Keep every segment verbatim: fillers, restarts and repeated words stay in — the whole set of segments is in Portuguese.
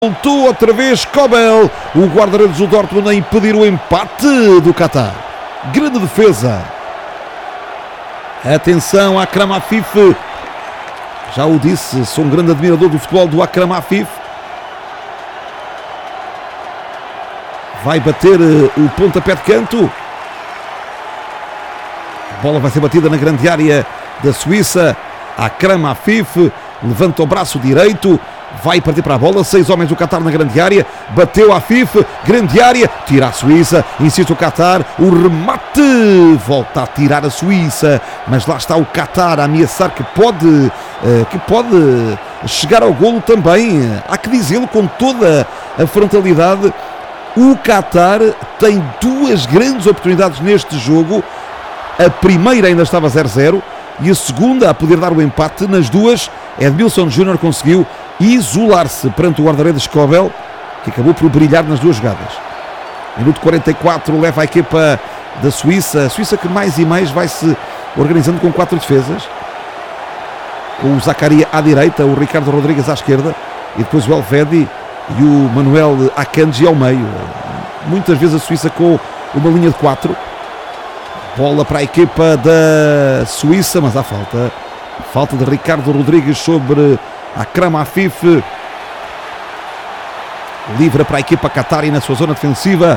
Voltou outra vez Kobel, o guarda-redes do Dortmund, a impedir o empate do Qatar. Grande defesa. Atenção, Akram Afif. Já o disse, sou um grande admirador do futebol do Akram Afif. Vai bater o pontapé de canto. A bola vai ser batida na grande área da Suíça. Akram Afif levanta o braço direito. Vai partir para a bola, seis homens do Qatar na grande área, bateu a Afif, grande área, tira a Suíça, insiste o Qatar, o remate, volta a tirar a Suíça, mas lá está o Qatar a ameaçar que pode, que pode chegar ao golo também, há que dizê-lo com toda a frontalidade. O Qatar tem duas grandes oportunidades neste jogo, a primeira ainda estava zero a zero e a segunda a poder dar o empate. Nas duas, Edmilson Júnior conseguiu isolar-se perante o guarda-redes Kobel, que acabou por brilhar nas duas jogadas. Minuto quarenta e quatro, leva a equipa da Suíça, a Suíça que mais e mais vai se organizando com quatro defesas, com o Zakaria à direita, o Ricardo Rodrigues à esquerda e depois o Elvedi e o Manuel Akanji ao meio. Muitas vezes a Suíça com uma linha de quatro. Bola para a equipa da Suíça, mas há falta. Falta de Ricardo Rodrigues sobre Akram Afif. Livra para a equipa qatari na sua zona defensiva.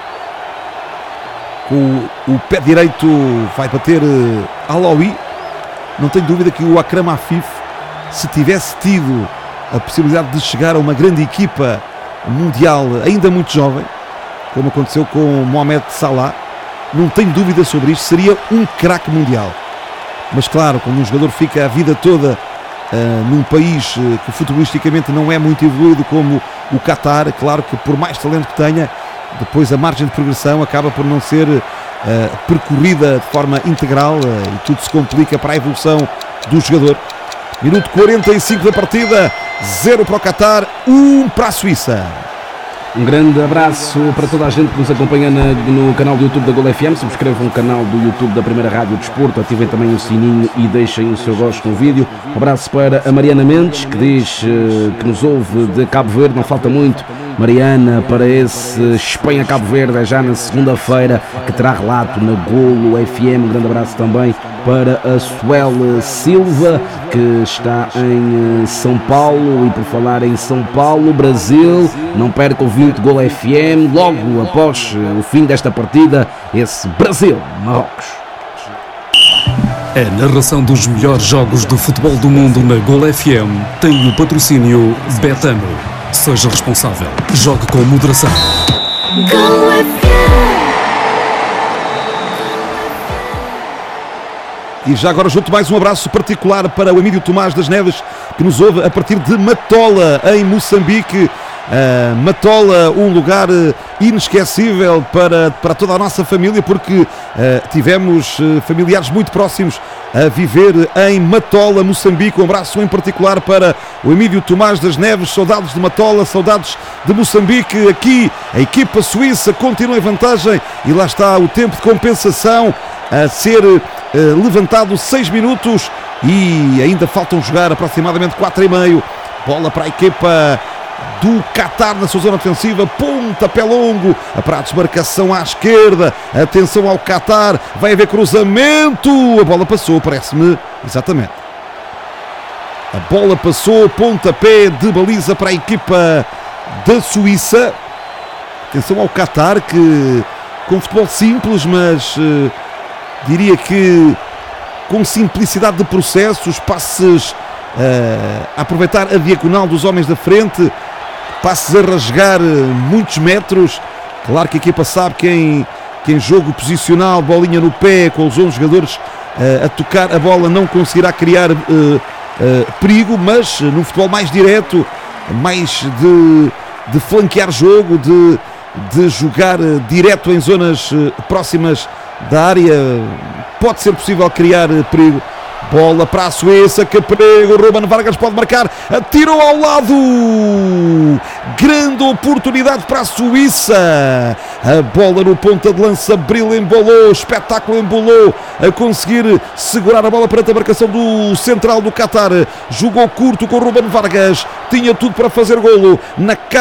Com o pé direito vai bater Alaoui. Não tenho dúvida que o Akram Afif, se tivesse tido a possibilidade de chegar a uma grande equipa mundial ainda muito jovem, como aconteceu com Mohamed Salah, não tenho dúvida sobre isto, seria um craque mundial. Mas claro, quando um jogador fica a vida toda uh, num país uh, que futebolisticamente não é muito evoluído como o Qatar, claro que por mais talento que tenha, depois a margem de progressão acaba por não ser uh, percorrida de forma integral uh, e tudo se complica para a evolução do jogador. Minuto quarenta e cinco da partida, zero para o Qatar, um para a Suíça. Um grande abraço para toda a gente que nos acompanha na, no canal do YouTube da Gol F M. Subscrevam o canal do YouTube da Primeira Rádio Desporto, ativem também o sininho e deixem o seu gosto no vídeo. Um abraço para a Mariana Mendes, que diz uh, que nos ouve de Cabo Verde, não falta muito. Mariana, para esse Espanha-Cabo Verde, é já na segunda-feira, que terá relato na Golo F M. Um grande abraço também para a Suel Silva, que está em São Paulo. E por falar em São Paulo, Brasil, não perca o vídeo de Gol F M, logo após o fim desta partida, esse Brasil-Marrocos. A narração dos melhores jogos do futebol do mundo na Gol F M tem o patrocínio Betano. Seja responsável. Jogue com moderação. Gol F M. E já agora junto mais um abraço particular para o Emílio Tomás das Neves, que nos ouve a partir de Matola, em Moçambique. Uh, Matola, um lugar uh, inesquecível para, para toda a nossa família, porque uh, tivemos uh, familiares muito próximos a viver em Matola, Moçambique. Um abraço em particular para o Emílio Tomás das Neves, saudades de Matola, saudades de Moçambique. Aqui a equipa suíça continua em vantagem e lá está o tempo de compensação a ser uh, levantado, seis minutos e ainda faltam jogar aproximadamente quatro e meio. Bola para a equipa do Qatar na sua zona defensiva, pontapé longo para a desmarcação à esquerda. Atenção ao Qatar, vai haver cruzamento, a bola passou, parece-me, exatamente. A bola passou, pontapé de baliza para a equipa da Suíça. Atenção ao Qatar, que com futebol simples, mas uh, diria que com simplicidade de processos, passes uh, a aproveitar a diagonal dos homens da frente, passes a rasgar muitos metros. Claro que a equipa sabe que em, que em jogo posicional, bolinha no pé, com os onze jogadores uh, a tocar a bola, não conseguirá criar uh, uh, perigo, mas uh, no futebol mais direto, mais de, de flanquear jogo, de, de jogar uh, direto em zonas uh, próximas da área, pode ser possível criar uh, perigo. Bola para a Suíça, que perigo, Ruben Vargas pode marcar, atirou ao lado, grande oportunidade para a Suíça. A bola no ponta de lança, Bril embolou, espetáculo embolou, a conseguir segurar a bola perante a marcação do central do Qatar. Jogou curto com o Ruben Vargas, tinha tudo para fazer golo na